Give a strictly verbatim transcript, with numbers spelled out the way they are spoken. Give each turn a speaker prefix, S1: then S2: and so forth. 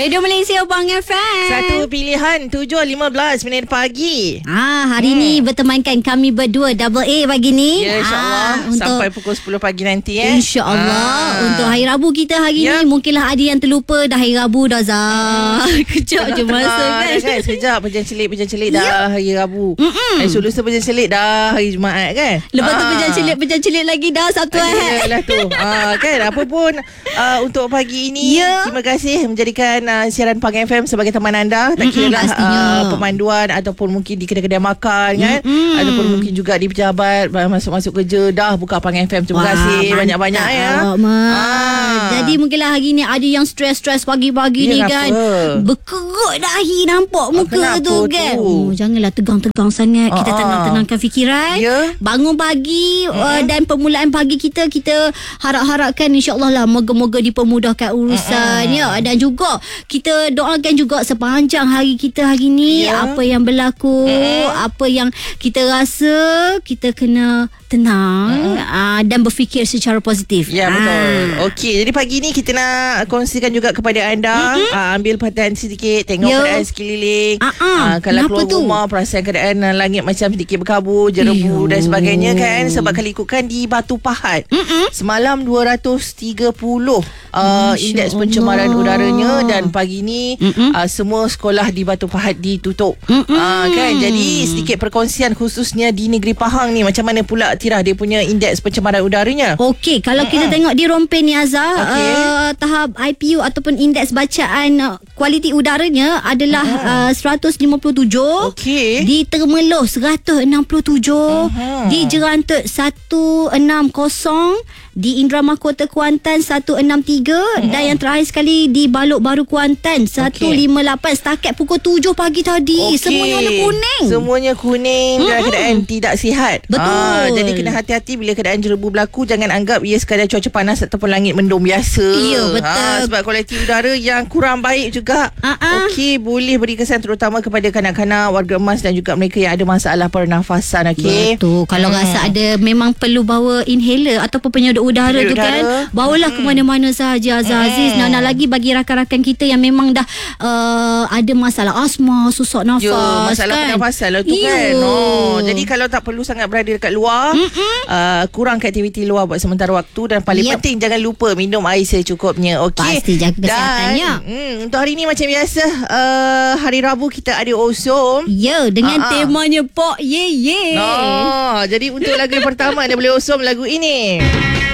S1: Radio Malaysia Bang F M.
S2: Satu pilihan tujuh lima belas minit pagi.
S1: Ah, hari hmm. ni bertemankan kami berdua Double A pagi ni.
S2: Ya, insyaAllah
S1: ah, untuk,
S2: sampai pukul sepuluh pagi nanti eh.
S1: InsyaAllah ah. Untuk hari Rabu kita hari ya. ni mungkinlah ada yang terlupa dah hari Rabu dah Zah. Hmm. Kejap je masa kan.
S2: kan Sekejap Pejan Celik Pejan Celik dah ya. hari Rabu. Mm-mm. Hari Selasa Pejan Celik dah hari Jumaat kan.
S1: Lepas tu
S2: ah.
S1: Pejan Celik Pejan Celik lagi dah Sabtu Ahad.
S2: Yalah tu. ah, kan apa pun uh, untuk pagi ini ya. terima kasih menjadikan uh, siaran Pagi F M sebagai teman anda. Tak kira lah uh, pemanduan ataupun mungkin di kedai-kedai makan kan, mm-hmm. ataupun mungkin juga di pejabat masuk-masuk kerja dah buka Pagi F M. Terima Wah, kasih banyak-banyak ya.
S1: Ah. Jadi mungkinlah hari ni ada yang stres-stres pagi-pagi ya, ni kan. Berkerut dahi nampak muka kenapa tu kan. Oh, janganlah tegang-tegang sangat. Kita uh-uh. tenang-tenangkan fikiran. Yeah. Bangun pagi uh-huh. uh, dan permulaan pagi kita kita harap-harapkan insya-Allah lah moga-moga dipermudahkan urusan uh-uh. ya, dan juga kita doakan juga sepanjang hari kita hari ni yeah. apa yang berlaku, uh-huh. apa yang kita rasa, kita kena tenang uh-huh. uh, dan berfikir secara positif.
S2: Ya, betul. Okey, jadi pagi ni kita nak kongsikan juga kepada anda, uh-huh. uh, ambil perhatian sedikit, tengok yeah. keadaan sekeliling. Uh-huh. Uh, kalau Kenapa keluar tu? rumah perasan keadaan uh, langit macam sedikit berkabut, jerebu dan sebagainya kan, sebab kalau ikutkan di Batu Pahat uh-huh. semalam dua ratus tiga puluh uh, indeks pencemaran udaranya, dan pagi ni uh-huh. uh, semua sekolah di Batu Pahat ditutup. Uh-huh. Uh, kan, jadi sedikit perkongsian khususnya di negeri Pahang ni, macam mana pula Tirah dia punya indeks pencemaran udaranya.
S1: Okey, kalau uh-huh. kita tengok di Rompin ni Azhar, okay. uh, tahap I P U ataupun indeks bacaan uh, kualiti udaranya adalah uh-huh. uh, seratus lima puluh tujuh.
S2: Okey.
S1: Di Temerloh seratus enam puluh tujuh. Uh-huh. Di Jerantut seratus enam puluh. Di Indra Mahkota Kuantan seratus enam puluh tiga. Uh-huh. Dan yang terakhir sekali di Balok Baru Kuantan seratus lima puluh lapan. Setakat pukul tujuh pagi tadi. Okay. Semuanya warna kuning. Semuanya
S2: kuning uh-huh. dalam keadaan tidak sihat.
S1: Betul. Ah,
S2: jadi kena hati-hati bila keadaan jerebu berlaku. Jangan anggap ia sekadar cuaca panas ataupun langit mendung biasa.
S1: Ya, betul.
S2: Ah, sebab kualiti udara yang kurang baik juga. Uh-huh. Okey, boleh beri kesan terutama kepada kanak-kanak, warga emas dan juga mereka yang ada masalah pernafasan. Okey.
S1: Betul. Kalau hmm. rasa ada memang perlu bawa inhaler ataupun penyedut udara tu kan, bawalah hmm. ke mana-mana sahaja Azhar hmm. Aziz. Nak lagi bagi rakan-rakan kita yang memang dah uh, ada masalah asma, susah nafas,
S2: ya, masalah kan? pernafasan lah tu Yo. kan. Oh, jadi kalau tak perlu sangat berada dekat luar, uh, kurangkan aktiviti luar buat sementara waktu, dan paling yep. penting jangan lupa minum air secukupnya. Okey.
S1: Pasti jaga kesehatannya.
S2: Dan hmm, untuk hari ni macam biasa, uh, hari Rabu kita ada Osom.
S1: Ya, dengan uh-huh. temanya Pok Ye Ye.
S2: Oh, jadi untuk lagu yang pertama anda boleh Osom lagu ini.